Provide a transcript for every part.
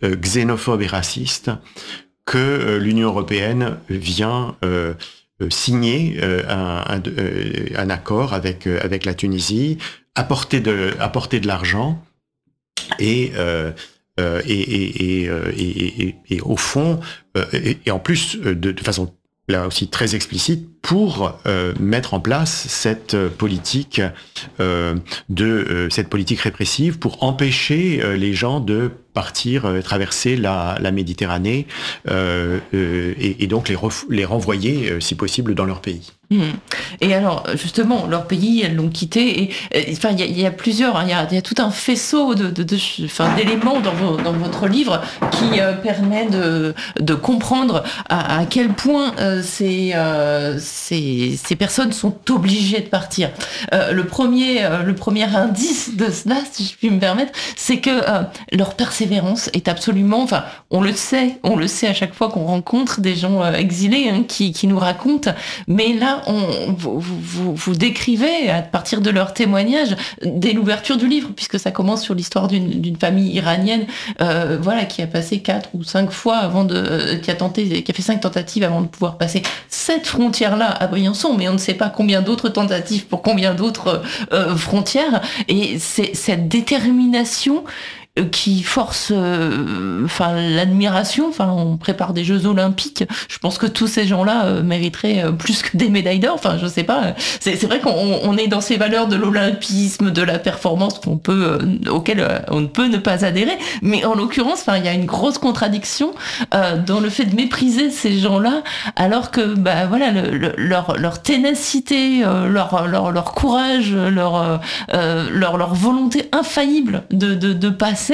xénophobe et raciste que l'Union européenne vient signer un accord avec la Tunisie, apporter de l'argent et au fond et en plus de façon là aussi très explicite pour mettre en place cette politique cette politique répressive pour empêcher les gens de partir traverser la Méditerranée et donc les renvoyer si possible dans leur pays. Et alors, justement, leur pays, elles l'ont quitté. Enfin, il y a plusieurs, il y a tout un faisceau d'éléments dans votre livre qui permet de comprendre à quel point ces personnes sont obligées de partir. Le premier indice de cela, si je puis me permettre, c'est que leur persévérance est absolument. Enfin, on le sait à chaque fois qu'on rencontre des gens exilés qui nous racontent. Mais là, vous décrivez, à partir de leurs témoignages, dès l'ouverture du livre, puisque ça commence sur l'histoire d'une famille iranienne, qui a passé 4 ou 5 fois qui a fait 5 tentatives avant de pouvoir passer cette frontière-là à Briançon, mais on ne sait pas combien d'autres tentatives pour combien d'autres frontières. Et c'est cette détermination qui force l'admiration. Enfin, on prépare des Jeux Olympiques. Je pense que tous ces gens-là mériteraient plus que des médailles d'or. Enfin, je sais pas. C'est vrai qu'on est dans ces valeurs de l'olympisme, de la performance auxquelles on ne peut ne pas adhérer. Mais en l'occurrence, il y a une grosse contradiction dans le fait de mépriser ces gens-là, alors que leur ténacité, leur courage, leur volonté infaillible de passer,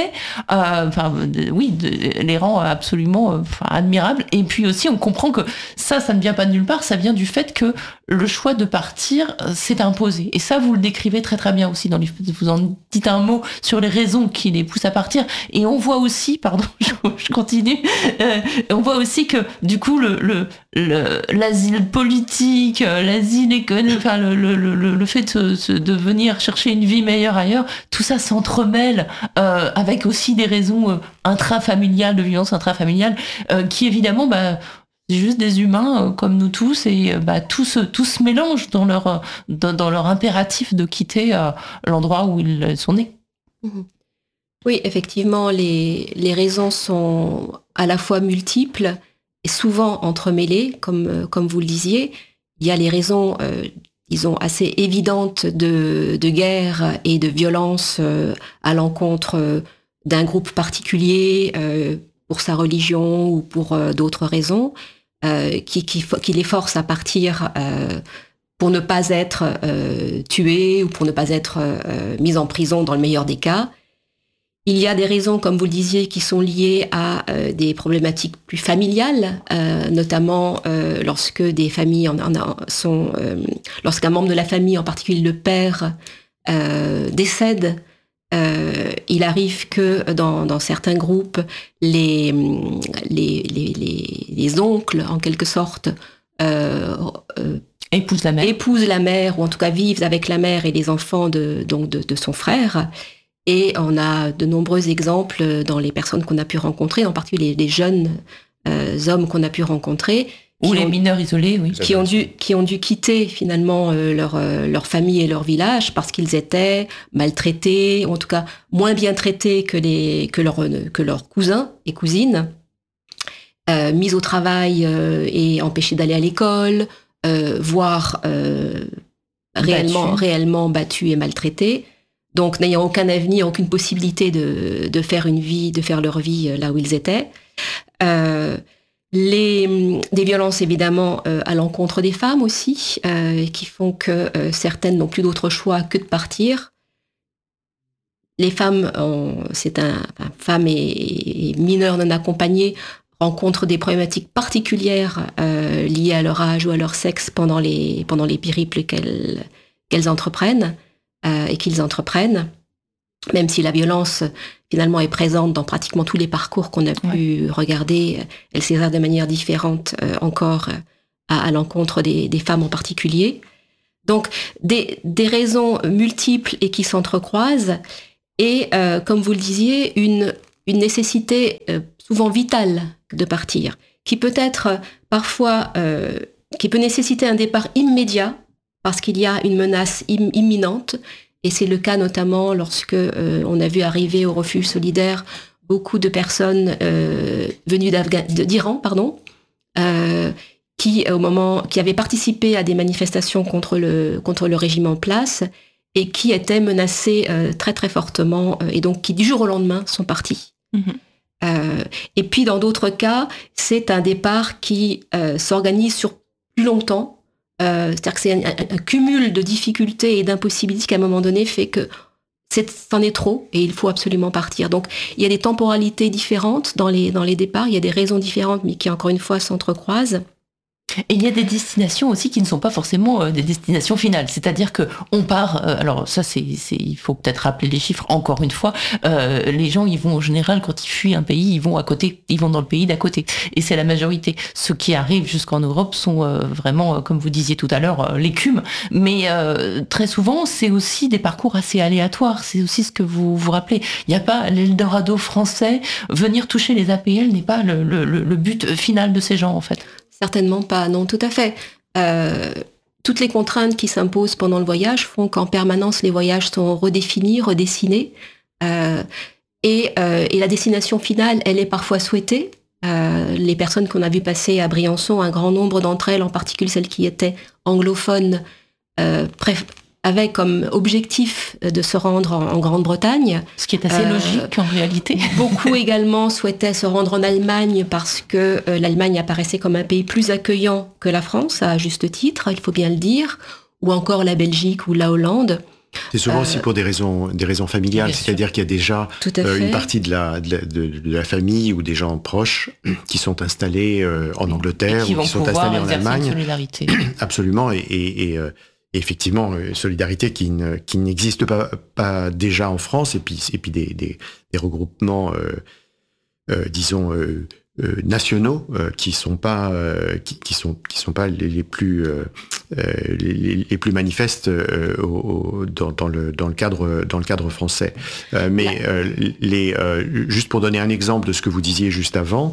les rend absolument admirables. Et puis aussi, on comprend que ça ne vient pas de nulle part, ça vient du fait que le choix de partir s'est imposé. Et ça, vous le décrivez très très bien aussi dans les. Vous en dites un mot sur les raisons qui les poussent à partir. Et on voit aussi, pardon, je continue, on voit aussi que du coup l'asile politique, l'asile économique, le fait de venir chercher une vie meilleure ailleurs, tout ça s'entremêle avec aussi des raisons intrafamiliales, de violence intrafamiliale, qui évidemment, c'est juste des humains comme nous tous, et tout se mélange dans leur impératif de quitter l'endroit où ils sont nés. Oui, effectivement, les raisons sont à la fois multiples et souvent entremêlées, comme vous le disiez. Il y a les raisons, disons, assez évidentes de guerre et de violence à l'encontre d'un groupe particulier pour sa religion ou pour d'autres raisons, qui les force à partir pour ne pas être tués ou pour ne pas être mis en prison dans le meilleur des cas. Il y a des raisons, comme vous le disiez, qui sont liées à des problématiques plus familiales, notamment lorsque des familles lorsqu'un membre de la famille, en particulier le père, décède. Il arrive que dans certains groupes, les oncles, en quelque sorte, épousent la mère, ou en tout cas vivent avec la mère et les enfants de son frère. Et on a de nombreux exemples dans les personnes qu'on a pu rencontrer, en particulier les jeunes hommes qu'on a pu rencontrer. Ou les mineurs isolés, oui. Qui ont dû quitter finalement leur famille et leur village parce qu'ils étaient maltraités, ou en tout cas moins bien traités que leurs cousins et cousines, mis au travail et empêchés d'aller à l'école, voire réellement battus et maltraités. Donc n'ayant aucun avenir, aucune possibilité de faire leur vie là où ils étaient. Des violences évidemment à l'encontre des femmes aussi, qui font que certaines n'ont plus d'autre choix que de partir. Les femmes, femmes et mineurs non accompagnés, rencontrent des problématiques particulières liées à leur âge ou à leur sexe pendant les périples qu'elles entreprennent et qu'ils entreprennent, même si la violence finalement est présente dans pratiquement tous les parcours qu'on a pu regarder. Elle s'exerce de manière différente encore à l'encontre des femmes en particulier. Donc des raisons multiples et qui s'entrecroisent, et comme vous le disiez, une une nécessité souvent vitale de partir, qui peut être parfois, qui peut nécessiter un départ immédiat parce qu'il y a une menace imminente. Et c'est le cas notamment lorsque on a vu arriver au refuge solidaire beaucoup de personnes venues d'Iran, qui avaient participé à des manifestations contre le régime en place et qui étaient menacées très très fortement et donc qui du jour au lendemain sont partis. Et puis dans d'autres cas, c'est un départ qui s'organise sur plus longtemps. C'est-à-dire que c'est un cumul de difficultés et d'impossibilités qui à un moment donné fait que c'en est trop et il faut absolument partir. Donc il y a des temporalités différentes dans les départs, il y a des raisons différentes mais qui encore une fois s'entrecroisent. Et il y a des destinations aussi qui ne sont pas forcément des destinations finales. C'est-à-dire que on part. Alors ça, il faut peut-être rappeler les chiffres encore une fois. Les gens, ils vont en général quand ils fuient un pays, ils vont à côté, ils vont dans le pays d'à côté. Et c'est la majorité. Ceux qui arrivent jusqu'en Europe sont vraiment, comme vous disiez tout à l'heure, l'écume. Mais très souvent, c'est aussi des parcours assez aléatoires. C'est aussi ce que vous vous rappelez. Il n'y a pas l'Eldorado français. Venir toucher les APL n'est pas le but final de ces gens en fait. Certainement pas, non, tout à fait. Toutes les contraintes qui s'imposent pendant le voyage font qu'en permanence, les voyages sont redéfinis, redessinés. Et la destination finale, elle est parfois souhaitée. Les personnes qu'on a vues passer à Briançon, un grand nombre d'entre elles, en particulier celles qui étaient anglophones, avaient comme objectif de se rendre en Grande-Bretagne. Ce qui est assez logique en réalité. Beaucoup également souhaitaient se rendre en Allemagne parce que l'Allemagne apparaissait comme un pays plus accueillant que la France, à juste titre, il faut bien le dire, ou encore la Belgique ou la Hollande. C'est souvent aussi pour des raisons familiales, c'est-à-dire qu'il y a déjà une partie de la famille ou des gens proches qui sont installés en Angleterre ou qui sont installés en Allemagne. Solidarité. Absolument, et effectivement, solidarité qui n'existe pas déjà en France, et puis des regroupements, disons, nationaux qui sont pas les plus manifestes dans le cadre français. Juste pour donner un exemple de ce que vous disiez juste avant,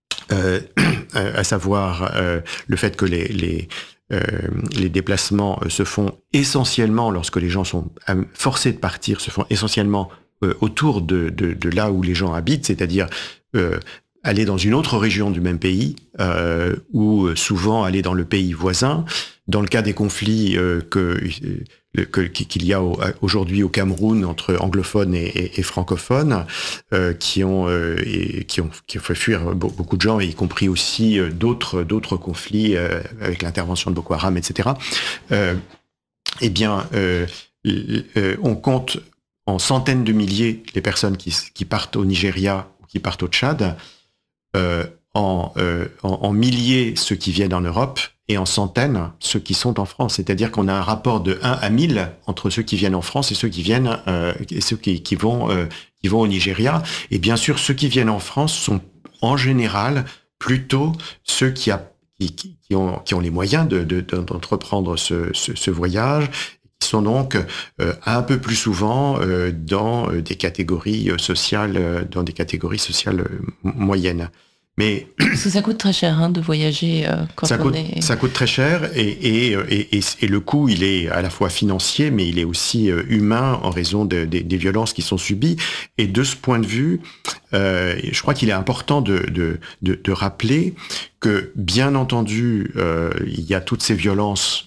à savoir le fait que les déplacements se font essentiellement, lorsque les gens sont forcés de partir, se font essentiellement autour de là où les gens habitent, c'est-à-dire aller dans une autre région du même pays, ou souvent aller dans le pays voisin. Dans le cas des conflits qu'il y a aujourd'hui au Cameroun entre anglophones et francophones, qui ont fait fuir beaucoup de gens, y compris aussi d'autres conflits avec l'intervention de Boko Haram, etc. On compte en centaines de milliers les personnes qui partent au Nigeria ou qui partent au Tchad, en milliers ceux qui viennent en Europe, et en centaines ceux qui sont en France. C'est-à-dire qu'on a un rapport de 1 à 1000 entre ceux qui viennent en France et ceux qui viennent et ceux qui vont au Nigeria. Et bien sûr, ceux qui viennent en France sont en général plutôt ceux qui ont les moyens d'entreprendre ce voyage, qui sont donc un peu plus souvent dans des catégories sociales moyennes. Mais parce que ça coûte très cher de voyager ça coûte très cher et le coût, il est à la fois financier, mais il est aussi humain en raison des violences qui sont subies. Et de ce point de vue, je crois qu'il est important de rappeler que, bien entendu, il y a toutes ces violences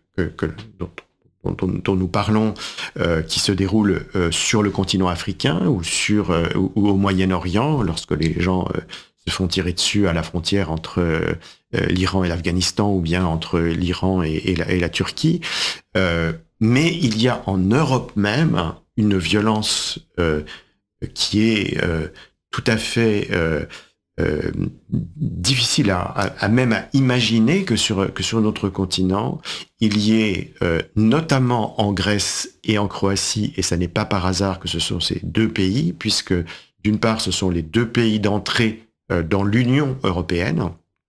dont nous parlons, qui se déroulent sur le continent africain ou au Moyen-Orient, lorsque les gens se font tirer dessus à la frontière entre l'Iran et l'Afghanistan, ou bien entre l'Iran et la Turquie. Mais il y a en Europe même une violence qui est tout à fait difficile à imaginer que sur notre continent, il y ait notamment en Grèce et en Croatie, et ça n'est pas par hasard que ce sont ces deux pays, puisque d'une part ce sont les deux pays d'entrée dans l'Union européenne,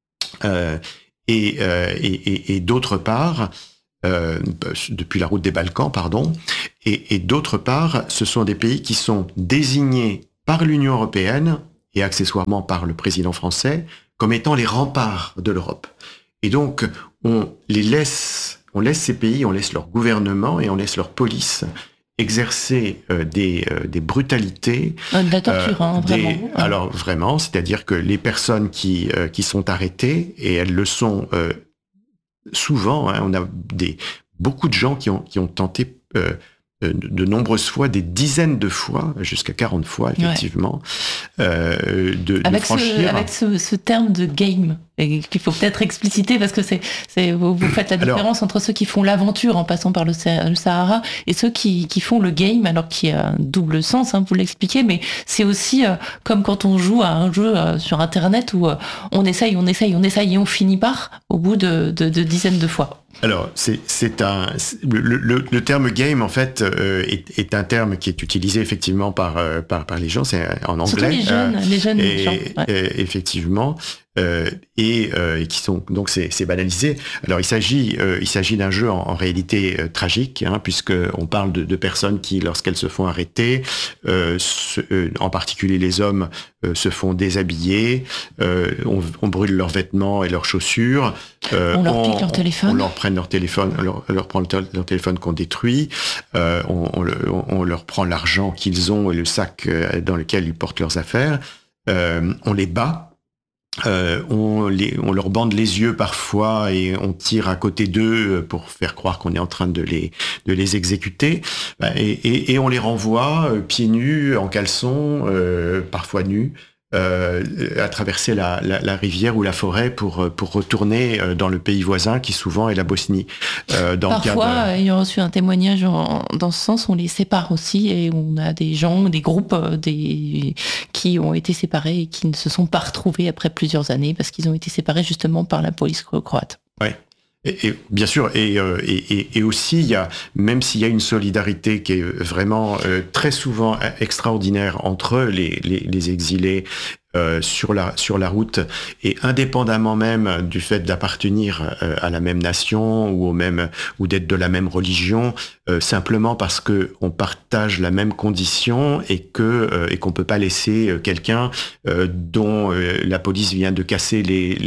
et d'autre part, depuis la route des Balkans, et d'autre part, ce sont des pays qui sont désignés par l'Union européenne et accessoirement par le président français comme étant les remparts de l'Europe. Et donc, on laisse ces pays, on laisse leur gouvernement et on laisse leur police exercer des brutalités. De la torture, vraiment. Alors vraiment, c'est-à-dire que les personnes qui sont arrêtées, et elles le sont souvent, on a beaucoup de gens qui ont tenté de nombreuses fois, des dizaines de fois, jusqu'à 40 fois effectivement, de franchir. Avec ce terme de game, qu'il faut peut-être expliciter parce que vous faites la différence entre ceux qui font l'aventure en passant par le Sahara et ceux qui font le game, alors qu'il y a un double sens, vous l'expliquez, mais c'est aussi comme quand on joue à un jeu sur Internet où on essaye et on finit par au bout de dizaines de fois. Alors, le terme game, en fait, est un terme qui est utilisé effectivement par les gens, c'est en anglais. Surtout les jeunes gens. Ouais. Effectivement. Et qui sont donc c'est banalisé. Alors il s'agit d'un jeu en réalité tragique, puisque on parle de personnes qui, lorsqu'elles se font arrêter, en particulier les hommes, se font déshabiller, on brûle leurs vêtements et leurs chaussures, on leur pique leur téléphone, on leur prend leur téléphone, on leur prend leur téléphone qu'on détruit, on leur prend l'argent qu'ils ont et le sac dans lequel ils portent leurs affaires, on les bat. On leur bande les yeux parfois et on tire à côté d'eux pour faire croire qu'on est en train de les exécuter, et on les renvoie pieds nus, en caleçon, parfois nus, à traverser la rivière ou la forêt pour retourner dans le pays voisin qui souvent est la Bosnie. Parfois, ayant reçu un témoignage dans ce sens, on les sépare aussi et on a des gens, des groupes qui ont été séparés et qui ne se sont pas retrouvés après plusieurs années parce qu'ils ont été séparés justement par la police croate. Ouais. Et bien sûr, et aussi, même s'il y a une solidarité qui est vraiment très souvent extraordinaire entre les exilés sur la route, et indépendamment même du fait d'appartenir à la même nation ou d'être de la même religion, simplement parce que on partage la même condition et qu'on peut pas laisser quelqu'un dont la police vient de casser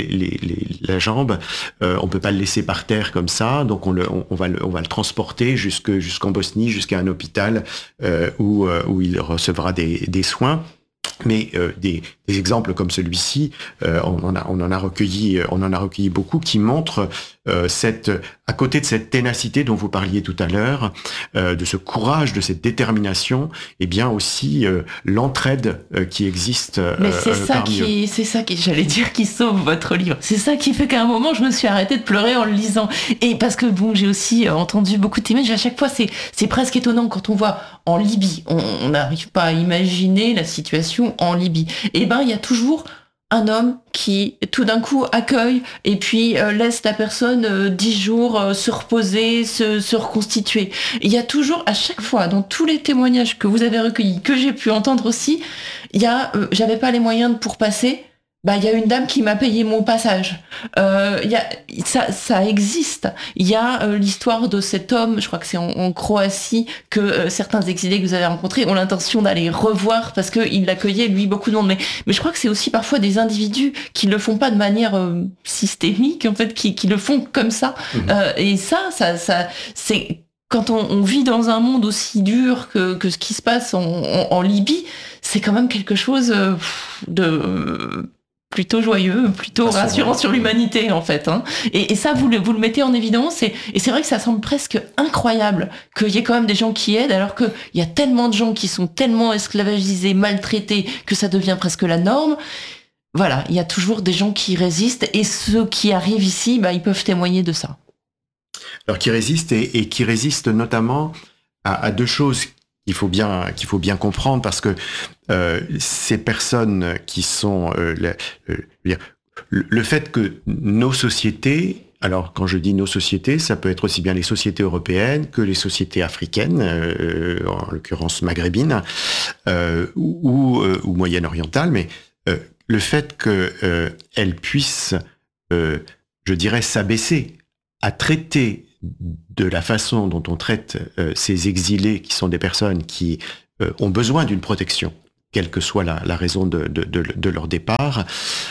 la jambe, on peut pas le laisser par terre comme ça, donc on va le transporter jusqu'en Bosnie, jusqu'à un hôpital où il recevra des soins. Mais des exemples comme celui-ci, on en a recueilli beaucoup qui montrent à côté de cette ténacité dont vous parliez tout à l'heure, de ce courage, de cette détermination, et bien aussi l'entraide qui existe. Mais c'est ça qui, j'allais dire, qui sauve votre livre. C'est ça qui fait qu'à un moment, je me suis arrêtée de pleurer en le lisant. Et parce que j'ai aussi entendu beaucoup de témoignages. À chaque fois, c'est presque étonnant quand on voit en Libye. On n'arrive pas à imaginer la situation en Libye. Et il y a toujours un homme qui tout d'un coup accueille et puis laisse la personne 10 jours se reposer, se reconstituer. Il y a toujours, à chaque fois, dans tous les témoignages que vous avez recueillis, que j'ai pu entendre aussi, il y a j'avais pas les moyens pour passer, il y a une dame qui m'a payé mon passage. Ça existe. Il y a l'histoire de cet homme, je crois que c'est en Croatie, que certains exilés que vous avez rencontrés ont l'intention d'aller revoir parce qu'il accueillait, lui, beaucoup de monde. Mais je crois que c'est aussi parfois des individus qui le font pas de manière systémique, en fait, qui le font comme ça. Et ça c'est... Quand on vit dans un monde aussi dur que ce qui se passe en Libye, c'est quand même quelque chose de plutôt joyeux, plutôt rassurant sur l'humanité, en fait. Et ça, vous le mettez en évidence, et c'est vrai que ça semble presque incroyable qu'il y ait quand même des gens qui aident, alors qu'il y a tellement de gens qui sont tellement esclavagisés, maltraités, que ça devient presque la norme. Voilà, il y a toujours des gens qui résistent, et ceux qui arrivent ici, ils peuvent témoigner de ça. Alors, qui résistent, et qui résistent notamment à deux choses qu'il faut bien comprendre, parce que ces personnes qui sont le fait que nos sociétés, alors quand je dis nos sociétés, ça peut être aussi bien les sociétés européennes que les sociétés africaines, en l'occurrence maghrébines, ou moyen-orientales, mais le fait qu'elles puissent, je dirais, s'abaisser à traiter de la façon dont on traite ces exilés, qui sont des personnes qui ont besoin d'une protection, quelle que soit la raison de leur départ.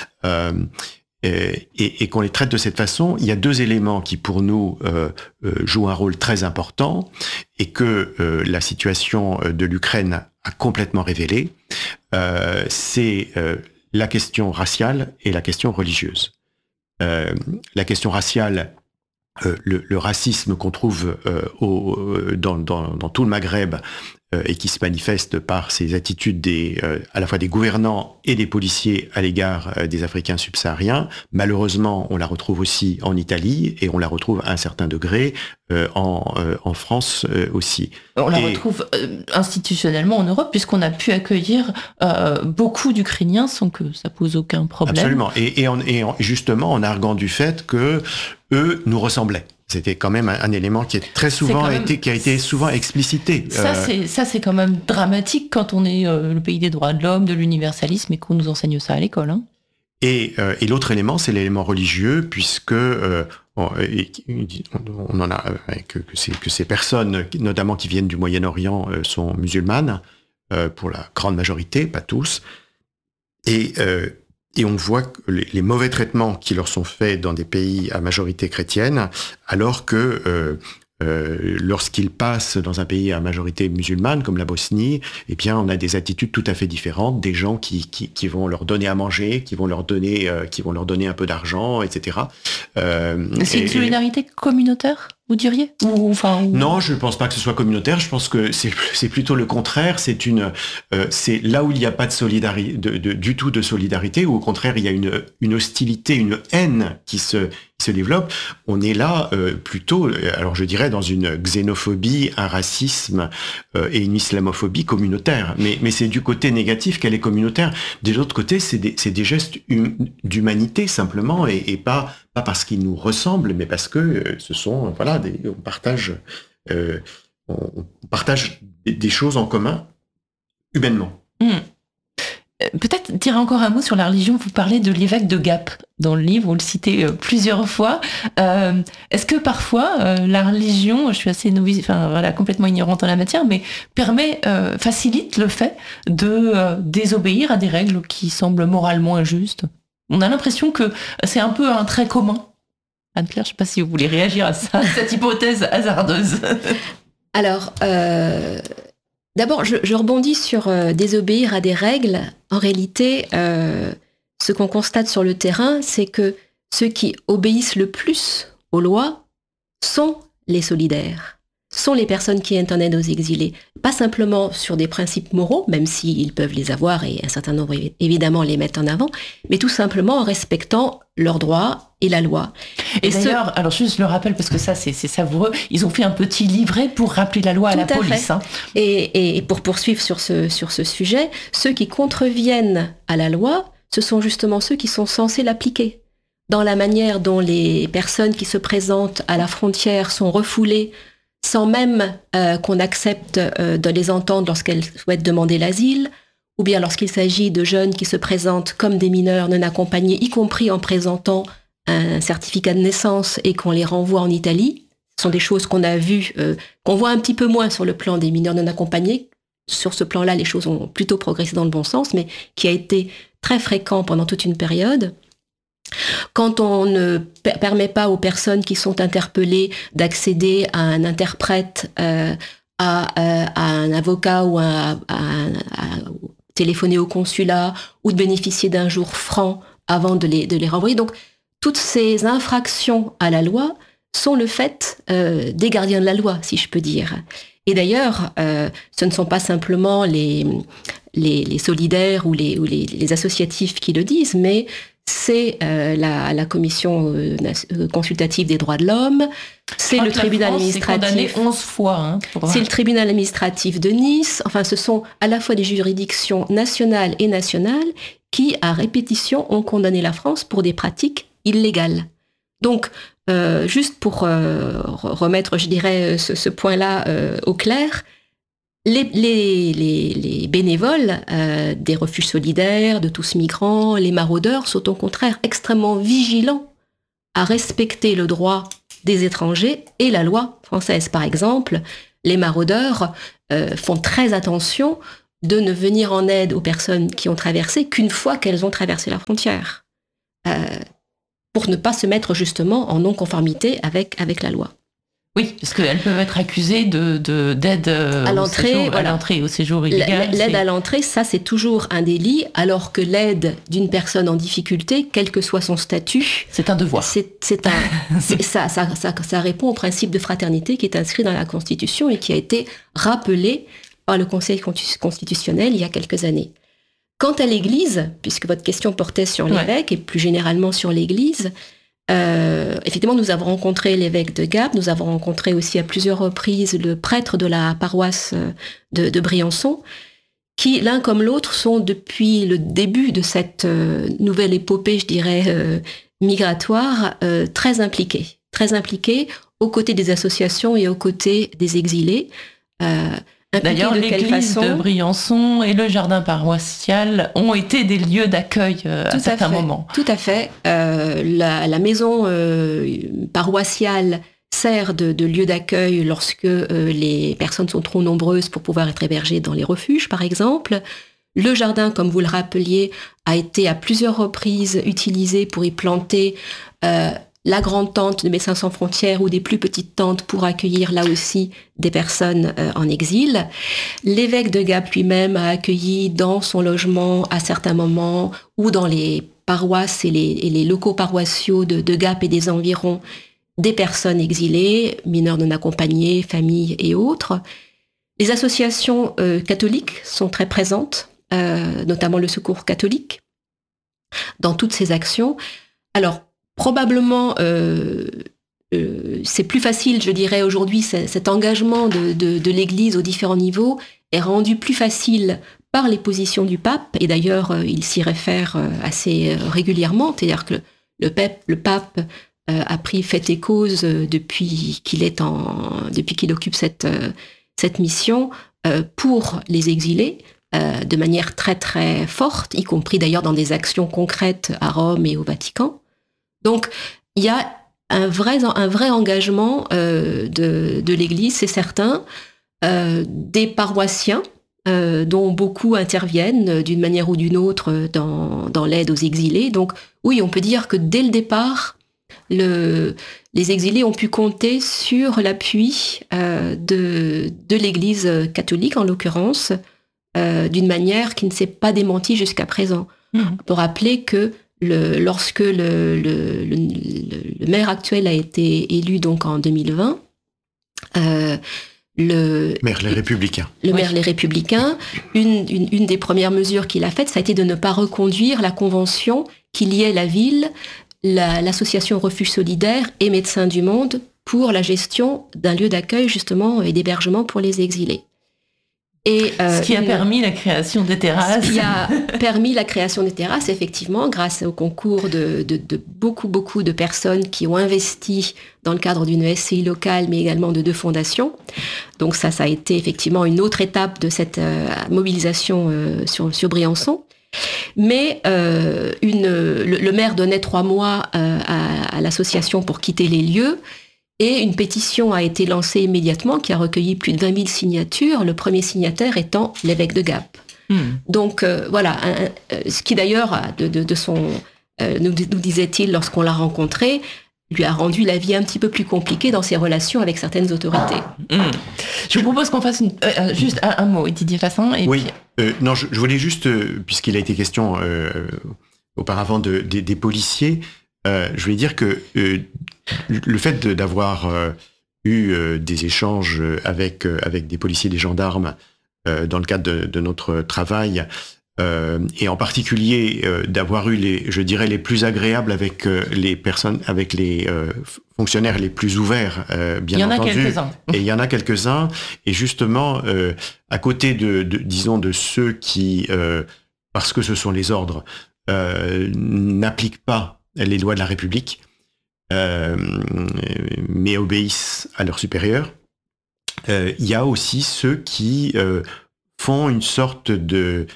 Et qu'on les traite de cette façon, il y a deux éléments qui pour nous jouent un rôle très important et que la situation de l'Ukraine a complètement révélé. C'est la question raciale et la question religieuse. La question raciale, le racisme qu'on trouve dans tout le Maghreb et qui se manifeste par ces attitudes à la fois des gouvernants et des policiers à l'égard des Africains subsahariens. Malheureusement, on la retrouve aussi en Italie et on la retrouve à un certain degré en France aussi. On la retrouve institutionnellement en Europe puisqu'on a pu accueillir beaucoup d'Ukrainiens sans que ça pose aucun problème. Absolument. Et justement en arguant du fait que eux nous ressemblaient. C'était quand même un élément qui est très souvent qui a été souvent explicité. Ça c'est quand même dramatique quand on est le pays des droits de l'homme, de l'universalisme et qu'on nous enseigne ça à l'école. Hein. Et l'autre élément, c'est l'élément religieux, puisque on en a que ces personnes, notamment qui viennent du Moyen-Orient, sont musulmanes pour la grande majorité, pas tous, et on voit que les mauvais traitements qui leur sont faits dans des pays à majorité chrétienne, alors que lorsqu'ils passent dans un pays à majorité musulmane, comme la Bosnie, eh bien, on a des attitudes tout à fait différentes, des gens qui vont leur donner à manger, qui vont leur donner un peu d'argent, etc. C'est une solidarité communautaire, vous diriez Non, je ne pense pas que ce soit communautaire. Je pense que c'est plutôt le contraire. C'est là où il n'y a pas de solidarité, du tout de solidarité, où au contraire il y a une hostilité, une haine qui se développe. On est là plutôt, alors je dirais, dans une xénophobie, un racisme et une islamophobie communautaire. Mais c'est du côté négatif qu'elle est communautaire. De l'autre côté, c'est des gestes d'humanité simplement, et pas parce qu'ils nous ressemblent, mais parce que ce sont on partage des choses en commun humainement. Peut-être dire encore un mot sur la religion. Vous parlez de l'évêque de Gap dans le livre, vous le citez plusieurs fois. Est-ce que parfois la religion, je suis assez novice, complètement ignorante en la matière, mais facilite le fait de désobéir à des règles qui semblent moralement injustes? On a l'impression que c'est un peu un trait commun. Anne-Claire, je ne sais pas si vous voulez réagir à ça, cette hypothèse hasardeuse. Alors, d'abord, je rebondis sur désobéir à des règles. En réalité, ce qu'on constate sur le terrain, c'est que ceux qui obéissent le plus aux lois sont les solidaires, sont les personnes qui viennent en aide aux exilés. Pas simplement sur des principes moraux, même s'ils peuvent les avoir et un certain nombre évidemment les mettent en avant, mais tout simplement en respectant leurs droits et la loi. Et d'ailleurs, alors juste le rappel, parce que ça c'est savoureux, ils ont fait un petit livret pour rappeler la loi à la police. Hein. Et pour poursuivre sur ce sujet, ceux qui contreviennent à la loi, ce sont justement ceux qui sont censés l'appliquer. Dans la manière dont les personnes qui se présentent à la frontière sont refoulées sans même qu'on accepte de les entendre lorsqu'elles souhaitent demander l'asile, ou bien lorsqu'il s'agit de jeunes qui se présentent comme des mineurs non accompagnés, y compris en présentant un certificat de naissance et qu'on les renvoie en Italie. Ce sont des choses qu'on a vues, qu'on voit un petit peu moins sur le plan des mineurs non accompagnés. Sur ce plan-là, les choses ont plutôt progressé dans le bon sens, mais qui a été très fréquent pendant toute une période. Quand on ne permet pas aux personnes qui sont interpellées d'accéder à un interprète, à un avocat ou à téléphoner au consulat ou de bénéficier d'un jour franc avant de les renvoyer. Donc, toutes ces infractions à la loi sont le fait des gardiens de la loi, si je peux dire. Et d'ailleurs, ce ne sont pas simplement les solidaires ou les associatifs qui le disent, mais c'est la commission consultative des droits de l'homme, c'est le tribunal administratif. 11 fois. C'est le tribunal administratif de Nice. Enfin, ce sont à la fois des juridictions nationales et nationales qui, à répétition, ont condamné la France pour des pratiques illégales. Donc, juste pour remettre, je dirais, ce point-là au clair, les bénévoles des refuges solidaires, de tous migrants, les maraudeurs sont au contraire extrêmement vigilants à respecter le droit des étrangers et la loi française. Par exemple, les maraudeurs font très attention de ne venir en aide aux personnes qui ont traversé qu'une fois qu'elles ont traversé la frontière, pour ne pas se mettre justement en non-conformité avec la loi. Oui, parce qu'elles peuvent être accusées d'aide à l'entrée au séjour illégal. L'aide à l'entrée, ça c'est toujours un délit, alors que l'aide d'une personne en difficulté, quel que soit son statut, c'est un devoir. Ça répond au principe de fraternité qui est inscrit dans la Constitution et qui a été rappelé par le Conseil constitutionnel il y a quelques années. Quant à l'Église, puisque votre question portait sur l'évêque et plus généralement sur l'Église, effectivement, nous avons rencontré l'évêque de Gap, nous avons rencontré aussi à plusieurs reprises le prêtre de la paroisse de Briançon, qui, l'un comme l'autre, sont depuis le début de cette nouvelle épopée, je dirais, migratoire, très impliqués aux côtés des associations et aux côtés des exilés. D'ailleurs, l'église de Briançon et le jardin paroissial ont été des lieux d'accueil à certains moments. Tout à fait. La maison paroissiale sert de lieu d'accueil lorsque les personnes sont trop nombreuses pour pouvoir être hébergées dans les refuges, par exemple. Le jardin, comme vous le rappeliez, a été à plusieurs reprises utilisé pour y planter la grande tente de Médecins sans frontières ou des plus petites tentes pour accueillir là aussi des personnes en exil. L'évêque de Gap lui-même a accueilli dans son logement à certains moments ou dans les paroisses et les locaux paroissiaux de Gap et des environs des personnes exilées, mineurs non accompagnés, familles et autres. Les associations catholiques sont très présentes, notamment le Secours catholique, dans toutes ces actions. Alors, probablement, c'est plus facile, je dirais, aujourd'hui, cet engagement de l'Église aux différents niveaux est rendu plus facile par les positions du pape, et d'ailleurs, il s'y réfère assez régulièrement, c'est-à-dire que le pape a pris fait et cause depuis qu'il occupe cette mission pour les exilés, de manière très très forte, y compris d'ailleurs dans des actions concrètes à Rome et au Vatican. Donc, il y a un vrai engagement de l'Église, c'est certain, des paroissiens, dont beaucoup interviennent d'une manière ou d'une autre dans l'aide aux exilés. Donc, oui, on peut dire que dès le départ, les exilés ont pu compter sur l'appui de l'Église catholique, en l'occurrence, d'une manière qui ne s'est pas démentie jusqu'à présent. On peut rappeler que lorsque le maire actuel a été élu donc en 2020, le maire Les Républicains. Maire Les Républicains, une des premières mesures qu'il a faites, ça a été de ne pas reconduire la convention qui liait la ville, l'association Refuge Solidaire et Médecins du Monde pour la gestion d'un lieu d'accueil justement et d'hébergement pour les exilés. Et, ce qui a permis la création des terrasses. Ce qui a permis la création des terrasses, effectivement, grâce au concours de beaucoup de personnes qui ont investi dans le cadre d'une SCI locale, mais également de 2 fondations. Donc ça a été effectivement une autre étape de cette mobilisation sur Briançon. Mais le maire donnait 3 mois à l'association pour quitter les lieux. Et une pétition a été lancée immédiatement qui a recueilli plus de 20 000 signatures, le premier signataire étant l'évêque de Gap. Donc voilà, ce qui d'ailleurs, nous disait-il lorsqu'on l'a rencontré, lui a rendu la vie un petit peu plus compliquée dans ses relations avec certaines autorités. Je vous propose qu'on fasse juste un mot, Didier Fassin. Et oui, puis... non, je voulais juste, puisqu'il a été question auparavant des policiers, je voulais dire que le fait d'avoir eu des échanges avec des policiers, des gendarmes dans le cadre de notre travail, et en particulier d'avoir eu les plus agréables avec les personnes, avec les fonctionnaires les plus ouverts, bien entendu. Il y en a quelques-uns. Et il y en a quelques-uns. Et justement, à côté disons de ceux qui, parce que ce sont les ordres, n'appliquent pas les lois de la République, mais obéissent à leurs supérieurs. Il y a aussi ceux qui font une sorte de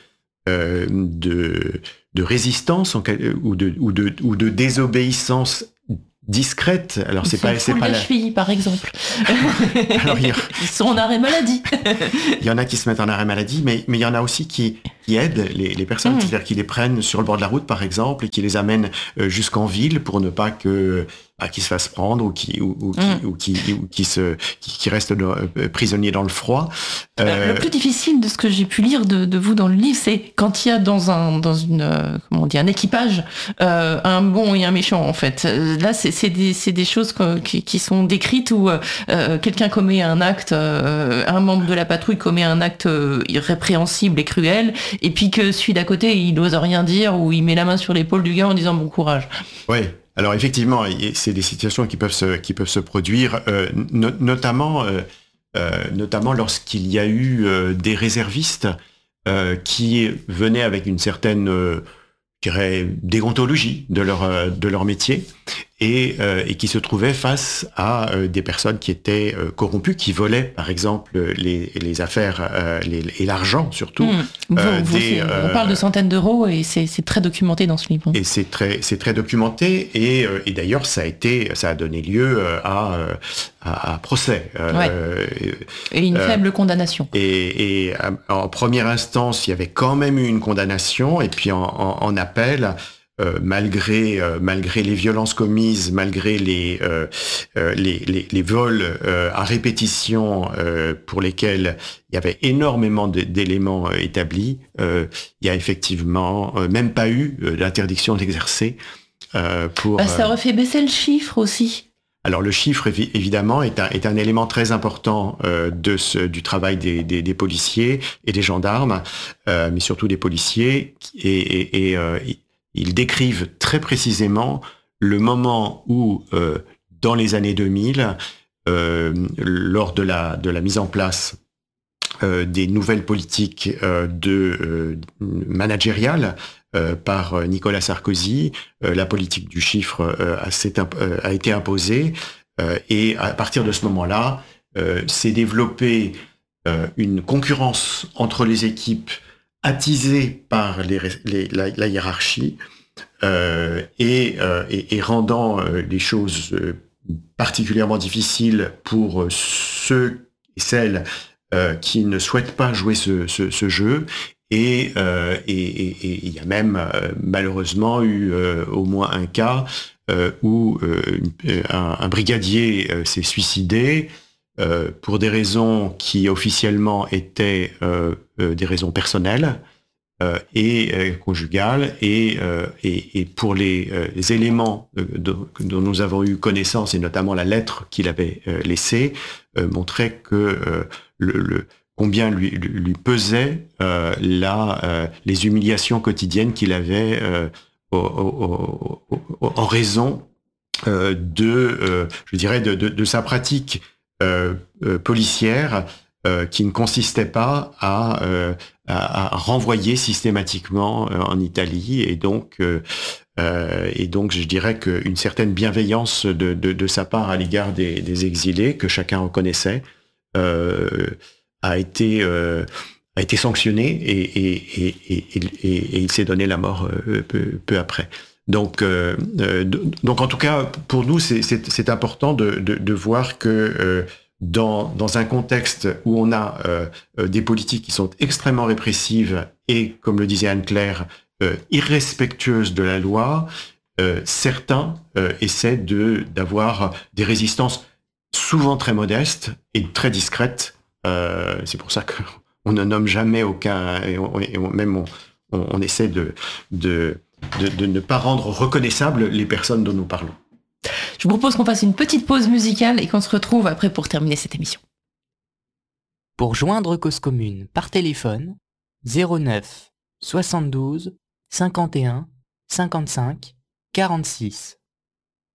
résistance ou de désobéissance discrète. Alors c'est pas la cheville, par exemple. Alors, ils sont en arrêt maladie. Il y en a qui se mettent en arrêt maladie, mais il y en a aussi qui aident les personnes, c'est-à-dire qui les prennent sur le bord de la route, par exemple, et qui les amènent jusqu'en ville pour ne pas qu'ils se fassent prendre ou qui restent prisonniers dans le froid. Le plus difficile de ce que j'ai pu lire de vous dans le livre, c'est quand il y a dans un équipage un bon et un méchant, en fait. Là, c'est des choses qui sont décrites où quelqu'un commet un acte, un membre de la patrouille commet un acte irrépréhensible et cruel, et puis que celui d'à côté, il n'ose rien dire ou il met la main sur l'épaule du gars en disant bon courage. Oui. Alors effectivement, c'est des situations qui peuvent se produire, notamment lorsqu'il y a eu des réservistes qui venaient avec une certaine, je dirais, déontologie de leur métier et qui se trouvaient face à des personnes qui étaient corrompues, qui volaient par exemple les affaires et l'argent surtout. On parle de centaines d'euros et c'est très documenté dans ce livre. Et c'est très documenté et d'ailleurs ça a donné lieu à procès. Et une faible condamnation. Et en première instance, il y avait quand même eu une condamnation et puis en appel, malgré les violences commises, malgré les vols à répétition pour lesquels il y avait énormément d'éléments établis, il y a effectivement même pas eu d'interdiction d'exercer pour... ça refait baisser le chiffre aussi. Alors le chiffre, évidemment, est un élément très important du travail des policiers et des gendarmes, mais surtout des policiers, et ils décrivent très précisément le moment où, dans les années 2000, lors de la mise en place des nouvelles politiques managériales par Nicolas Sarkozy, la politique du chiffre a été imposée, et à partir de ce moment-là, s'est développée une concurrence entre les équipes attisée par la hiérarchie et rendant les choses particulièrement difficiles pour ceux et celles qui ne souhaitent pas jouer ce jeu. Et il y a même malheureusement eu au moins un cas où un brigadier s'est suicidé pour des raisons qui officiellement étaient des raisons personnelles et conjugales, et pour les éléments dont nous avons eu connaissance, et notamment la lettre qu'il avait laissée, montrait que combien lui pesaient les humiliations quotidiennes qu'il avait en raison je dirais, de sa pratique policière qui ne consistait pas à renvoyer systématiquement en Italie, et donc je dirais qu'une certaine bienveillance de sa part à l'égard des exilés, que chacun reconnaissait, a été sanctionné, et il s'est donné la mort peu après. Donc en tout cas, pour nous, c'est important de voir que dans un contexte où on a des politiques qui sont extrêmement répressives et, comme le disait Anne-Claire, irrespectueuses de la loi, certains essaient d'avoir des résistances souvent très modestes et très discrètes. C'est pour ça qu'on ne nomme jamais aucun, et on essaie de ne pas rendre reconnaissables les personnes dont nous parlons. Je vous propose qu'on fasse une petite pause musicale et qu'on se retrouve après pour terminer cette émission. Pour joindre Cause Commune par téléphone, 09 72 51 55 46.